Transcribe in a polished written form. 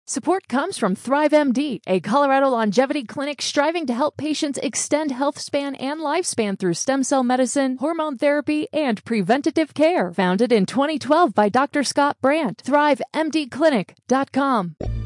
Support comes from ThriveMD, a Colorado longevity clinic striving to help patients extend health span and lifespan through stem cell medicine, hormone therapy, and preventative care. Founded in 2012 by Dr. Scott Brandt. ThriveMDclinic.com.